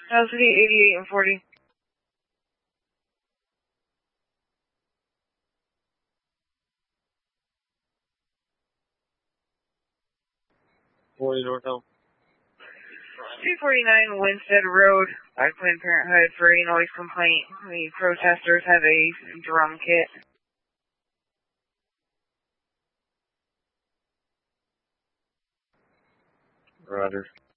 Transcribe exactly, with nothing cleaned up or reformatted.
City eighty-eight and forty. forty North. two forty-nine Winstead Road by Planned Parenthood for a noise complaint. The protesters have a drum kit. Roger.